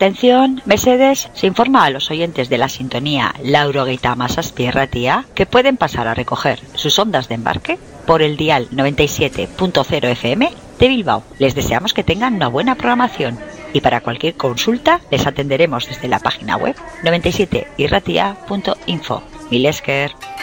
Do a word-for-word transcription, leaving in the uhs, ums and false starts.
Atención, Mercedes se informa a los oyentes de la sintonía Laurogeita Mazazpi Erratia que pueden pasar a recoger sus ondas de embarque por el dial noventa y siete punto cero F M de Bilbao. Les deseamos que tengan una buena programación y para cualquier consulta les atenderemos desde la página web noventa y siete irratia punto info. Mil esker.